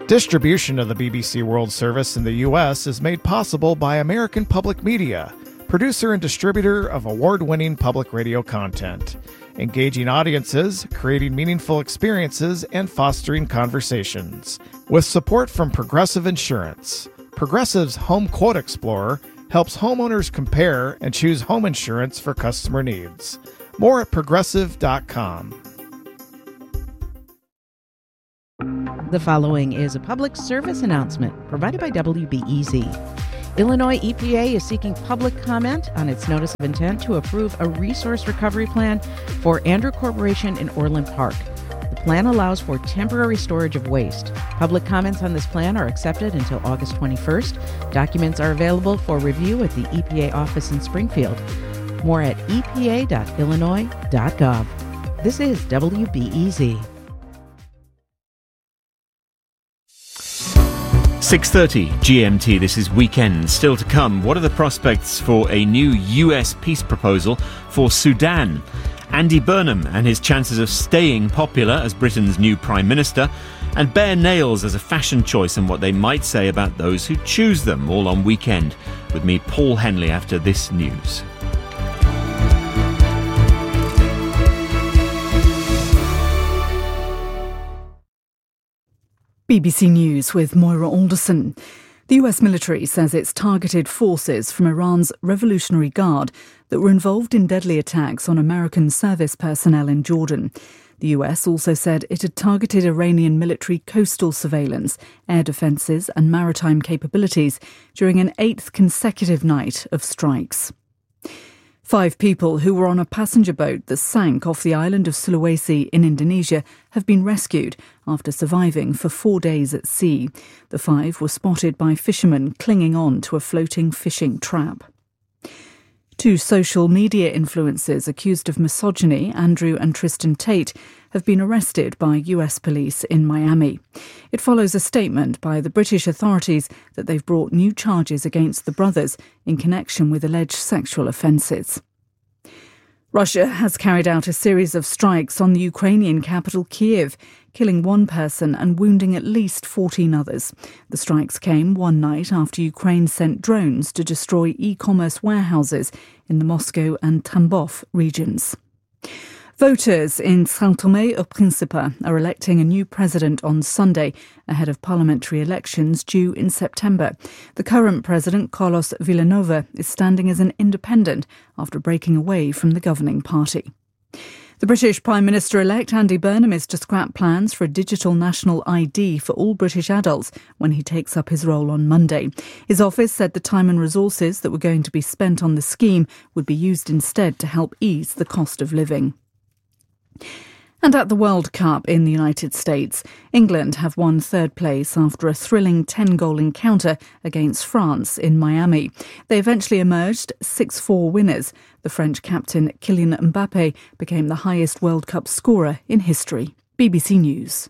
Distribution of the BBC World Service in the U.S. is made possible by American Public Media, producer and distributor of award-winning public radio content, engaging audiences, creating meaningful experiences, and fostering conversations. With support from Progressive Insurance, Progressive's Home Quote Explorer helps homeowners compare and choose home insurance for customer needs. More at progressive.com. The following is a public service announcement provided by WBEZ. Illinois EPA is seeking public comment on its notice of intent to approve a resource recovery plan for Andrew Corporation in Orland Park. The plan allows for temporary storage of waste. Public comments on this plan are accepted until August 21st. Documents are available for review at the EPA office in Springfield. More at epa.illinois.gov. This is WBEZ. 6:30 GMT. This is Weekend. Still to come, what are the prospects for a new US peace proposal for Sudan? Andy Burnham and his chances of staying popular as Britain's new Prime Minister, and bare nails as a fashion choice and what they might say about those who choose them, all on Weekend. With me, Paul Henley, after this news. BBC News with Moira Alderson. The US military says it's targeted forces from Iran's Revolutionary Guard that were involved in deadly attacks on American service personnel in Jordan. The US also said it had targeted Iranian military coastal surveillance, air defences and maritime capabilities during an 8th consecutive night of strikes. 5 people who were on a passenger boat that sank off the island of Sulawesi in Indonesia have been rescued after surviving for 4 days at sea. The 5 were spotted by fishermen clinging on to a floating fishing trap. 2 social media influencers accused of misogyny, Andrew and Tristan Tate, have been arrested by US police in Miami. It follows a statement by the British authorities that they've brought new charges against the brothers in connection with alleged sexual offences. Russia has carried out a series of strikes on the Ukrainian capital Kyiv, killing 1 person and wounding at least 14 others. The strikes came one night after Ukraine sent drones to destroy e-commerce warehouses in the Moscow and Tambov regions. Voters in São Tomé e Príncipe are electing a new president on Sunday ahead of parliamentary elections due in September. The current president, Carlos Villanova, is standing as an independent after breaking away from the governing party. The British Prime Minister-elect Andy Burnham is to scrap plans for a digital national ID for all British adults when he takes up his role on Monday. His office said the time and resources that were going to be spent on the scheme would be used instead to help ease the cost of living. And at the World Cup in the United States, England have won 3rd place after a thrilling 10-goal encounter against France in Miami. They eventually emerged 6-4 winners. The French captain Kylian Mbappé became the highest World Cup scorer in history. BBC News.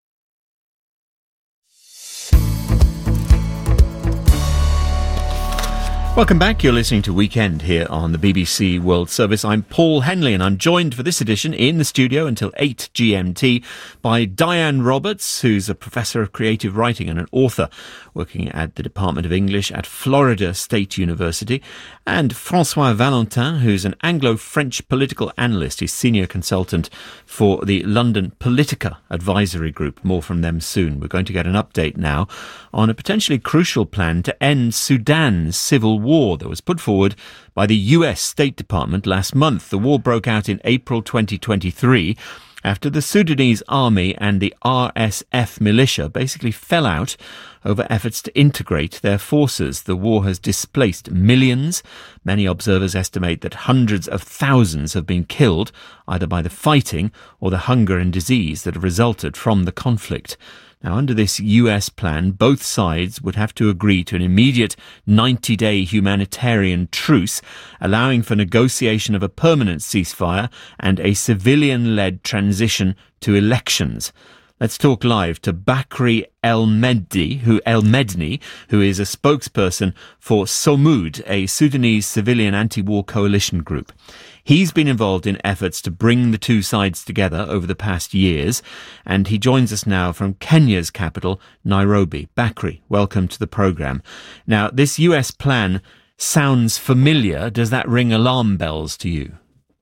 Welcome back. You're listening to Weekend here on the BBC World Service. I'm Paul Henley and I'm joined for this edition in the studio until 8 GMT by Diane Roberts, who's a professor of creative writing and an author working at the Department of English at Florida State University, and François Valentin, who's an Anglo-French political analyst. He's senior consultant for the London Politica Advisory Group. More from them soon. We're going to get an update now on a potentially crucial plan to end Sudan's civil war that was put forward by the US State Department last month. The war broke out in April 2023 after the Sudanese army and the RSF militia basically fell out over efforts to integrate their forces. The war has displaced millions. Many observers estimate that hundreds of thousands have been killed, either by the fighting or the hunger and disease that have resulted from the conflict. Now, under this US plan, both sides would have to agree to an immediate 90-day humanitarian truce, allowing for negotiation of a permanent ceasefire and a civilian-led transition to elections. Let's talk live to Bakri El-Medni, who is a spokesperson for Somoud, a Sudanese civilian anti-war coalition group. He's been involved in efforts to bring the two sides together over the past years, and he joins us now from Kenya's capital, Nairobi. Bakri, welcome to the programme. Now, this US plan sounds familiar. Does that ring alarm bells to you?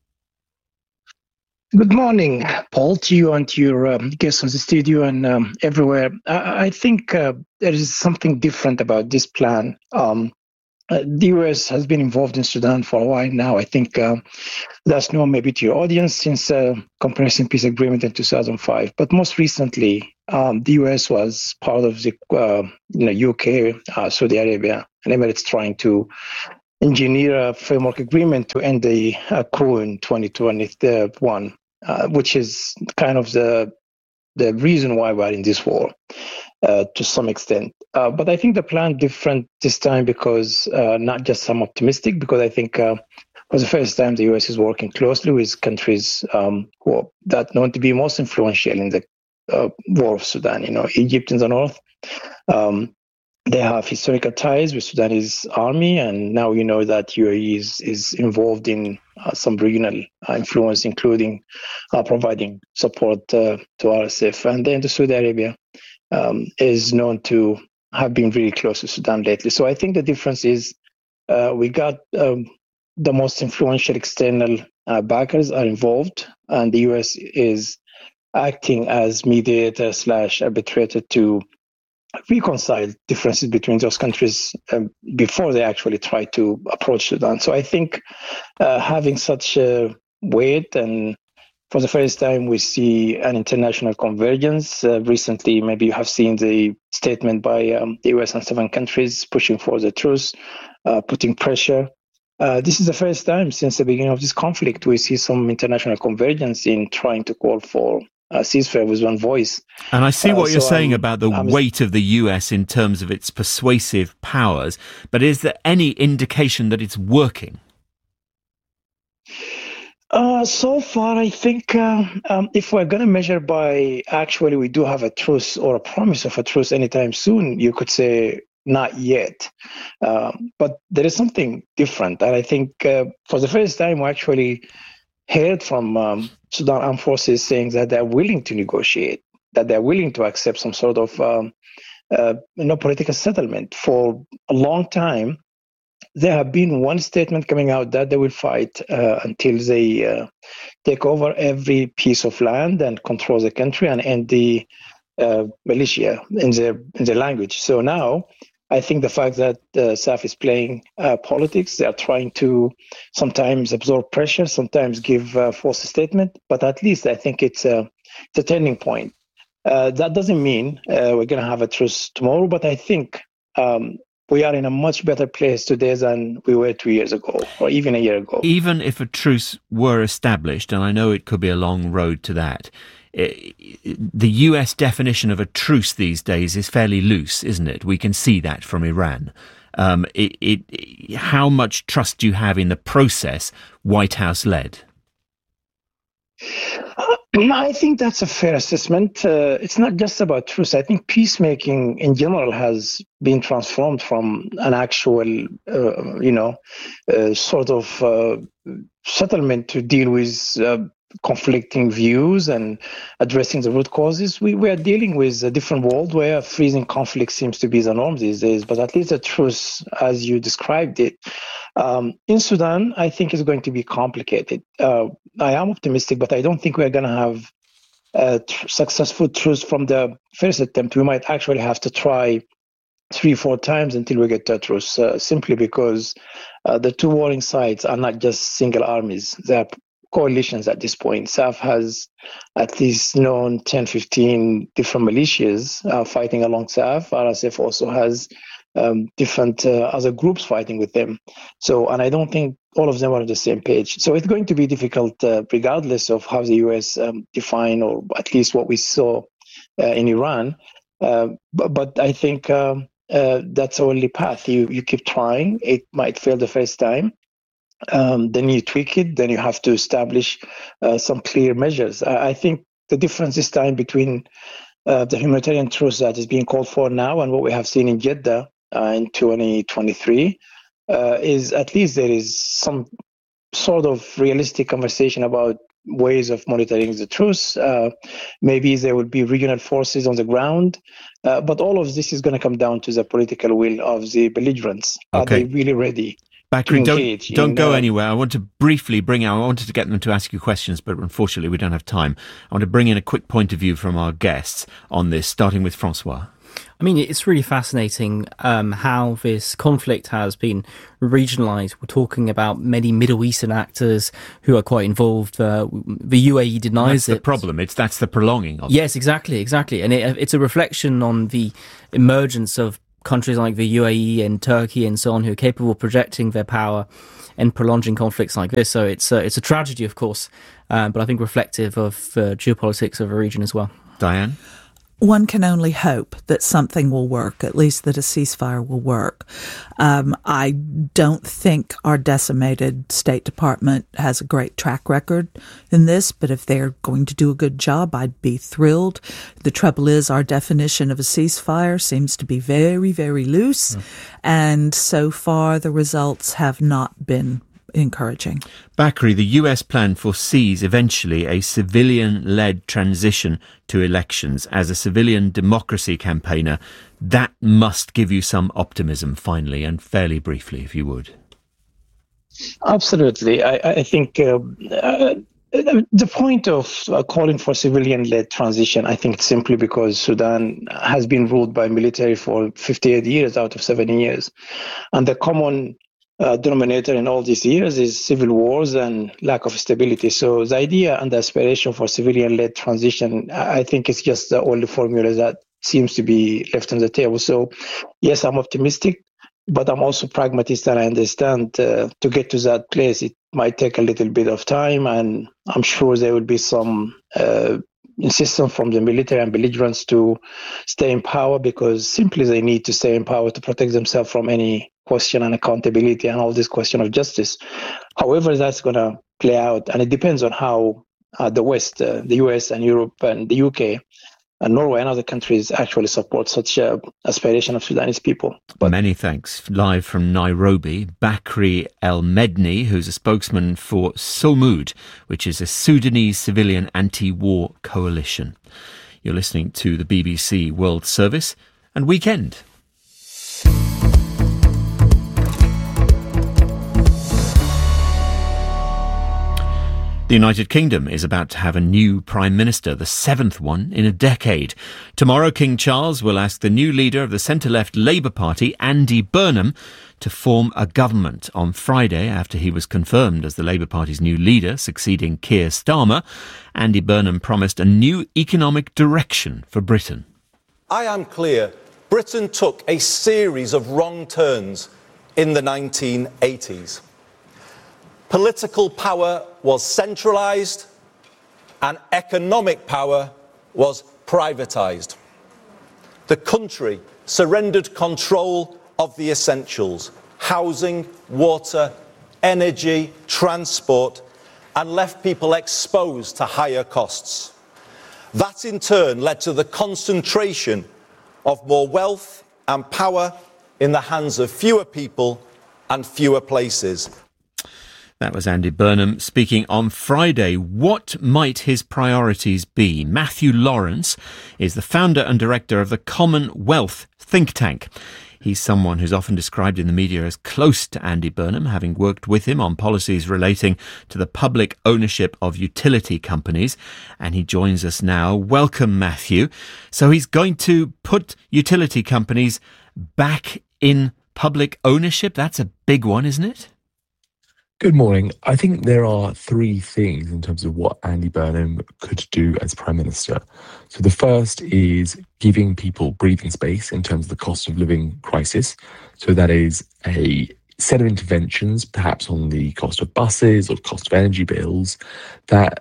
Good morning, Paul, to you and to your guests on the studio and everywhere. I think there is something different about this plan. The U.S. has been involved in Sudan for a while now. I think that's known maybe to your audience since Comprehensive Peace Agreement in 2005. But most recently, the U.S. was part of the UK, Saudi Arabia, and Emirates trying to engineer a framework agreement to end the coup in 2021. Which is kind of the reason why we're in this war to some extent. But I think the plan different this time because not just I'm optimistic, because I think for the first time the US is working closely with countries who are that known to be most influential in the war of Sudan. Egypt in the north. They have historical ties with Sudanese army, and now you know that UAE is involved in some regional influence, including providing support to RSF. And then Saudi Arabia is known to have been really close to Sudan lately. So I think the difference is we got the most influential external backers are involved, and the US is acting as mediator / arbitrator to reconcile differences between those countries before they actually try to approach Sudan. So I think having such a weight, and for the first time we see an international convergence. Recently, maybe you have seen the statement by the US and 7 countries pushing for the truce, putting pressure. This is the first time since the beginning of this conflict we see some international convergence in trying to call for ceasefire with one voice. And I see what you're saying about the weight of the US in terms of its persuasive powers, but is there any indication that it's working? So far, I think if we're going to measure by actually we do have a truce or a promise of a truce anytime soon, you could say not yet. But there is something different. And I think for the first time we actually heard from Sudan Armed Forces saying that they're willing to negotiate, that they're willing to accept some sort of political settlement. For a long time, there have been one statement coming out that they will fight until they take over every piece of land and control the country and end the militia in their language. So now, I think the fact that SAF is playing politics, they are trying to sometimes absorb pressure, sometimes give false statement, but at least I think it's a turning point. That doesn't mean we're going to have a truce tomorrow, but I think we are in a much better place today than we were 2 years ago, or even a year ago. Even if a truce were established, and I know it could be a long road to that, the US definition of a truce these days is fairly loose, isn't it? We can see that from Iran. How much trust do you have in the process White House led? I think that's a fair assessment. It's not just about truce. I think peacemaking in general has been transformed from an actual, sort of settlement to deal with conflicting views and addressing the root causes. We are dealing with a different world where freezing conflict seems to be the norm these days, but at least a truce, as you described it. In Sudan, I think it's going to be complicated. I am optimistic, but I don't think we're going to have a successful truce from the first attempt. We might actually have to try 3-4 times until we get to a truce, simply because the two warring sides are not just single armies. They are coalitions at this point. SAF has at least known 10-15 different militias fighting along SAF. RSF also has different other groups fighting with them. So, and I don't think all of them are on the same page. So it's going to be difficult regardless of how the US define, or at least what we saw in Iran. But I think that's the only path. You keep trying. It might fail the first time. Then you tweak it. Then you have to establish some clear measures. I think the difference this time between the humanitarian truce that is being called for now and what we have seen in Jeddah in 2023 is at least there is some sort of realistic conversation about ways of monitoring the truce. Maybe there will be regional forces on the ground. But all of this is going to come down to the political will of the belligerents. Okay. Are they really ready? Bakri, don't go anywhere. I want to briefly I wanted to get them to ask you questions, but unfortunately we don't have time. I want to bring in a quick point of view from our guests on this, starting with Francois. I mean, it's really fascinating how this conflict has been regionalised. We're talking about many Middle Eastern actors who are quite involved. The UAE denies That's the problem. That's the prolonging of it. Yes, exactly. And it's a reflection on the emergence of countries like the UAE and Turkey and so on, who are capable of projecting their power and prolonging conflicts like this. So it's a tragedy, of course, but I think reflective of geopolitics of the region as well. Diane? One can only hope that something will work, at least that a ceasefire will work. I don't think our decimated State Department has a great track record in this, but if they're going to do a good job, I'd be thrilled. The trouble is our definition of a ceasefire seems to be very, very loose, and so far the results have not been encouraging. Bakri, the US plan foresees eventually a civilian-led transition to elections. As a civilian democracy campaigner, that must give you some optimism finally, and fairly briefly, if you would. Absolutely. I think the point of calling for civilian-led transition, I think it's simply because Sudan has been ruled by military for 58 years out of 70 years. And the common denominator in all these years is civil wars and lack of stability. So the idea and the aspiration for civilian-led transition, I think it's just the only formula that seems to be left on the table. So yes, I'm optimistic, but I'm also pragmatist, and I understand to get to that place, it might take a little bit of time, and I'm sure there will be some insistence from the military and belligerents to stay in power, because simply they need to stay in power to protect themselves from any question and accountability and all this question of justice. However, that's going to play out, and it depends on how the West, the US and Europe and the UK and Norway and other countries actually support such aspiration of Sudanese people. Many thanks. Live from Nairobi, Bakri El-Medni, who's a spokesman for SOMUD, which is a Sudanese civilian anti-war coalition. You're listening to the BBC World Service and Weekend. The United Kingdom is about to have a new Prime Minister, the seventh one in a decade. Tomorrow, King Charles will ask the new leader of the centre-left Labour Party, Andy Burnham, to form a government. On Friday, after he was confirmed as the Labour Party's new leader, succeeding Keir Starmer, Andy Burnham promised a new economic direction for Britain. I am clear, Britain took a series of wrong turns in the 1980s. Political power was centralised and economic power was privatised. The country surrendered control of the essentials: housing, water, energy, transport, and left people exposed to higher costs. That in turn led to the concentration of more wealth and power in the hands of fewer people and fewer places. That was Andy Burnham speaking on Friday. What might his priorities be? Matthew Lawrence is the founder and director of the Commonwealth think tank. He's someone who's often described in the media as close to Andy Burnham, having worked with him on policies relating to the public ownership of utility companies. And he joins us now. Welcome, Matthew. So he's going to put utility companies back in public ownership. That's a big one, isn't it? Good morning. I think there are three things in terms of what Andy Burnham could do as Prime Minister. So the first is giving people breathing space in terms of the cost of living crisis. So that is a set of interventions, perhaps on the cost of buses or cost of energy bills, that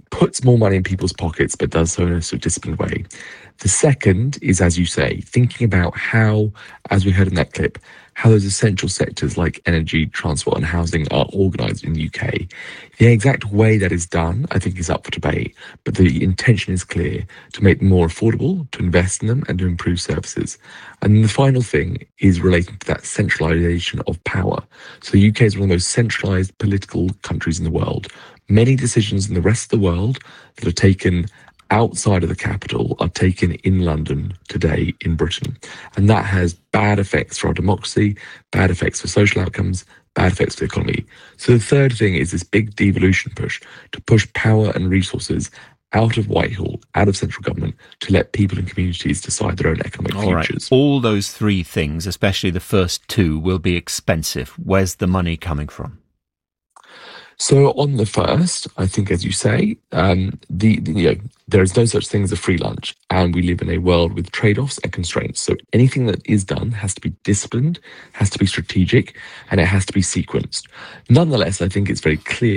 puts more money in people's pockets, but does so in a sort of disciplined way. The second is, as you say, thinking about how, as we heard in that clip, how those essential sectors like energy, transport and housing are organised in the UK. The exact way that is done, I think, is up for debate, but the intention is clear: to make them more affordable, to invest in them and to improve services. And then the final thing is relating to that centralisation of power. So the UK is one of the most centralised political countries in the world. Many decisions in the rest of the world that are taken outside of the capital are taken in London today in Britain. And that has bad effects for our democracy, bad effects for social outcomes, bad effects for the economy. So the third thing is this big devolution push to push power and resources out of Whitehall, out of central government, to let people and communities decide their own economic futures. All those three things, especially the first two, will be expensive. Where's the money coming from? So on the first, I think, as you say, there is no such thing as a free lunch, and we live in a world with trade-offs and constraints. So anything that is done has to be disciplined, has to be strategic, and it has to be sequenced. Nonetheless, I think it's very clear